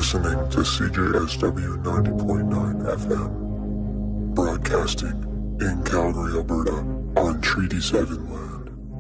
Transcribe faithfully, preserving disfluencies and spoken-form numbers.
listening to C J S W ninety point nine F M, broadcasting in Calgary, Alberta, on Treaty seven land.